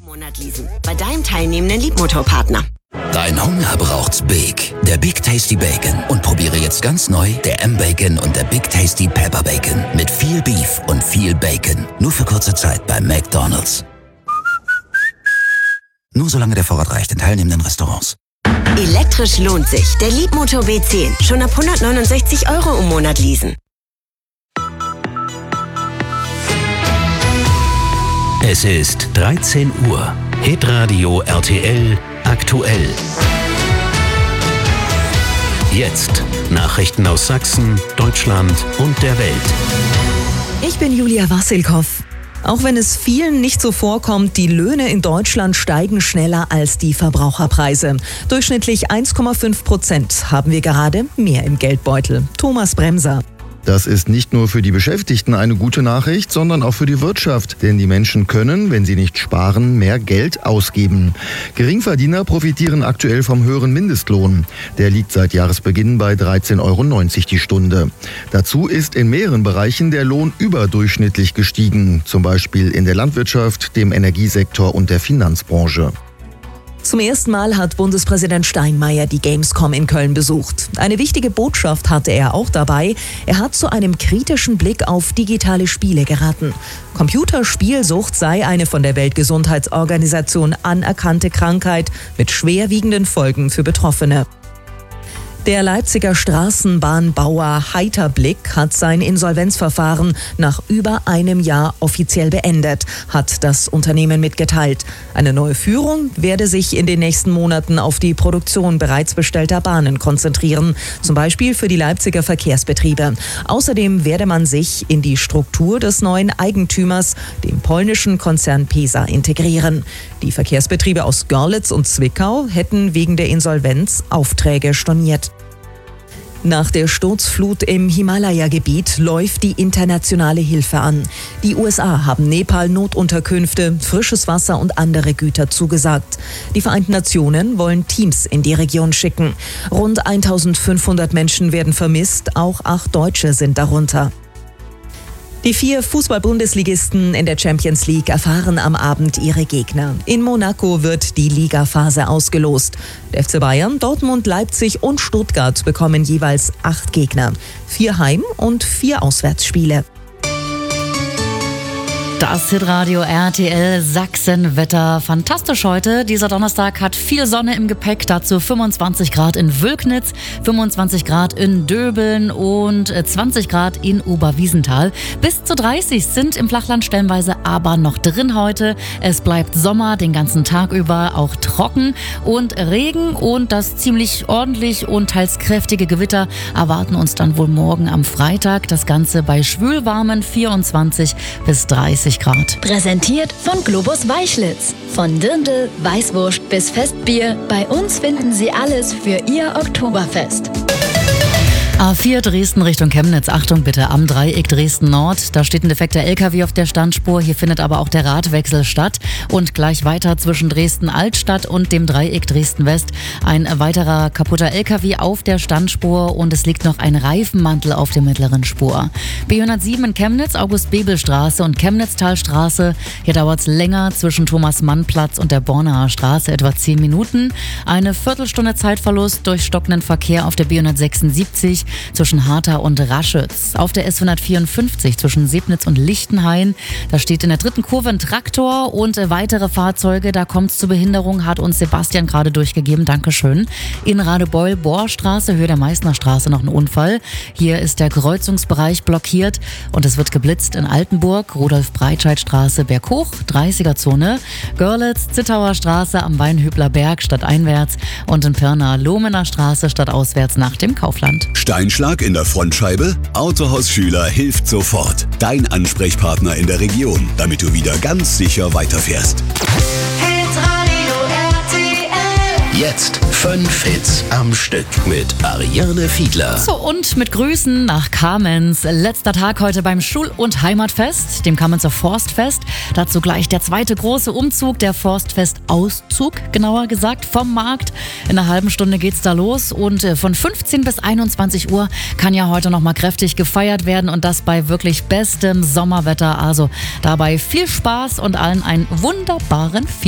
Monat leasen. Bei deinem teilnehmenden Liebmotorpartner. Dein Hunger braucht's Big. Der Big Tasty Bacon. Und probiere jetzt ganz neu der M-Bacon und der Big Tasty Pepper Bacon. Mit viel Beef und viel Bacon. Nur für kurze Zeit bei McDonald's. Nur solange der Vorrat reicht in teilnehmenden Restaurants. Elektrisch lohnt sich. Der Liebmotor B10. Schon ab 169 € im Monat leasen. Es ist 13 Uhr. Hitradio RTL aktuell. Jetzt Nachrichten aus Sachsen, Deutschland und der Welt. Ich bin Julia Wassilkow. Auch wenn es vielen nicht so vorkommt, die Löhne in Deutschland steigen schneller als die Verbraucherpreise. Durchschnittlich 1,5% haben wir gerade mehr im Geldbeutel. Thomas Bremser. Das ist nicht nur für die Beschäftigten eine gute Nachricht, sondern auch für die Wirtschaft. Denn die Menschen können, wenn sie nicht sparen, mehr Geld ausgeben. Geringverdiener profitieren aktuell vom höheren Mindestlohn. Der liegt seit Jahresbeginn bei 13,90 € die Stunde. Dazu ist in mehreren Bereichen der Lohn überdurchschnittlich gestiegen. Zum Beispiel in der Landwirtschaft, dem Energiesektor und der Finanzbranche. Zum ersten Mal hat Bundespräsident Steinmeier die Gamescom in Köln besucht. Eine wichtige Botschaft hatte er auch dabei. Er hat zu einem kritischen Blick auf digitale Spiele geraten. Computerspielsucht sei eine von der Weltgesundheitsorganisation anerkannte Krankheit mit schwerwiegenden Folgen für Betroffene. Der Leipziger Straßenbahnbauer Heiterblick hat sein Insolvenzverfahren nach über einem Jahr offiziell beendet, hat das Unternehmen mitgeteilt. Eine neue Führung werde sich in den nächsten Monaten auf die Produktion bereits bestellter Bahnen konzentrieren, zum Beispiel für die Leipziger Verkehrsbetriebe. Außerdem werde man sich in die Struktur des neuen Eigentümers, dem polnischen Konzern PESA, integrieren. Die Verkehrsbetriebe aus Görlitz und Zwickau hätten wegen der Insolvenz Aufträge storniert. Nach der Sturzflut im Himalaya-Gebiet läuft die internationale Hilfe an. Die USA haben Nepal Notunterkünfte, frisches Wasser und andere Güter zugesagt. Die Vereinten Nationen wollen Teams in die Region schicken. Rund 1500 Menschen werden vermisst, auch 8 Deutsche sind darunter. Die 4 Fußball-Bundesligisten in der Champions League erfahren am Abend ihre Gegner. In Monaco wird die Ligaphase ausgelost. Der FC Bayern, Dortmund, Leipzig und Stuttgart bekommen jeweils 8 Gegner. 4 Heim- und 4 Auswärtsspiele. Das Hitradio RTL Sachsenwetter. Fantastisch heute. Dieser Donnerstag hat viel Sonne im Gepäck. Dazu 25 Grad in Wülknitz, 25 Grad in Döbeln und 20 Grad in Oberwiesenthal. Bis zu 30 sind im Flachland stellenweise aber noch drin heute. Es bleibt Sommer den ganzen Tag über, auch trocken und Regen und das ziemlich ordentlich und teils kräftige Gewitter erwarten uns dann wohl morgen am Freitag. Das Ganze bei schwülwarmen 24 bis 30 Grad. Präsentiert von Globus Weißlitz. Von Dirndl, Weißwurst bis Festbier. Bei uns finden Sie alles für Ihr Oktoberfest. A4 Dresden Richtung Chemnitz. Achtung bitte, am Dreieck Dresden Nord. Da steht ein defekter LKW auf der Standspur. Hier findet aber auch der Radwechsel statt. Und gleich weiter zwischen Dresden Altstadt und dem Dreieck Dresden West ein weiterer kaputter LKW auf der Standspur. Und es liegt noch ein Reifenmantel auf der mittleren Spur. B107 in Chemnitz, August-Bebel-Straße und Chemnitztalstraße. Hier dauert es länger zwischen Thomas-Mann-Platz und der Bornaer Straße, etwa 10 Minuten. Eine Viertelstunde Zeitverlust durch stockenden Verkehr auf der B176 zwischen Hartha und Raschütz. Auf der S154 zwischen Sebnitz und Lichtenhain. Da steht in der dritten Kurve ein Traktor und weitere Fahrzeuge. Da kommt es zu Behinderung, hat uns Sebastian gerade durchgegeben. Dankeschön. In Radebeul-Bohrstraße, Höhe der Meißner Straße noch ein Unfall. Hier ist der Kreuzungsbereich blockiert und es wird geblitzt in Altenburg, Rudolf-Breitscheid-Straße berghoch, 30er-Zone, Görlitz, Zittauer Straße am Weinhübler Berg stadteinwärts und in Pirna, Lohmener Straße stadtauswärts nach dem Kaufland. Steinschlag in der Frontscheibe? Autohaus Schüler hilft sofort. Dein Ansprechpartner in der Region, damit du wieder ganz sicher weiterfährst. Jetzt 5 Hits am Stück mit Ariane Fiedler. So, und mit Grüßen nach Kamenz. Letzter Tag heute beim Schul- und Heimatfest, dem Kamenzer Forstfest. Dazu gleich der zweite große Umzug, der Forstfest-Auszug, genauer gesagt, vom Markt. In einer halben Stunde geht's da los und von 15 bis 21 Uhr kann ja heute nochmal kräftig gefeiert werden und das bei wirklich bestem Sommerwetter. Also dabei viel Spaß und allen einen wunderbaren